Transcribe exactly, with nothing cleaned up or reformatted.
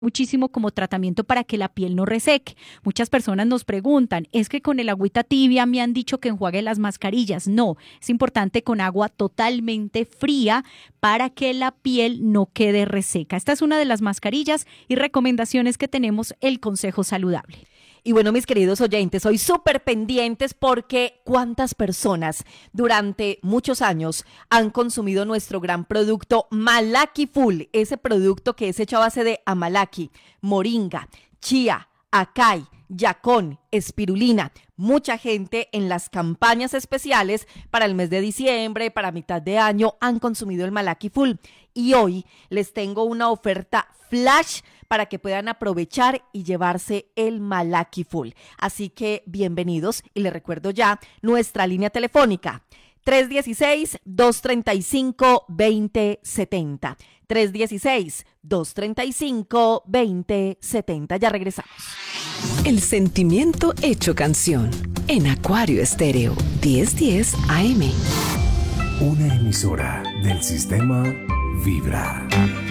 muchísimo como tratamiento para que la piel no reseque. Muchas personas nos preguntan, ¿es que con el agüita tibia me han dicho que enjuague las mascarillas? No, es importante con agua totalmente fría para que la piel no quede reseca. Esta es una de las mascarillas y recomendaciones que tenemos el Consejo Saludable. Y bueno, mis queridos oyentes, soy súper pendientes porque cuántas personas durante muchos años han consumido nuestro gran producto Malaki Full, ese producto que es hecho a base de amalaki, moringa, chía, acai, yacón, espirulina. Mucha gente en las campañas especiales para el mes de diciembre, para mitad de año, han consumido el Malaki Full. Y hoy les tengo una oferta flash para que puedan aprovechar y llevarse el Malaki Full. Así que bienvenidos y les recuerdo ya nuestra línea telefónica tres uno seis, dos tres cinco, dos cero siete cero. tres uno seis, dos tres cinco, dos cero siete cero. Ya regresamos. El sentimiento hecho canción en Acuario Estéreo diez diez A M. Una emisora del sistema Vibra.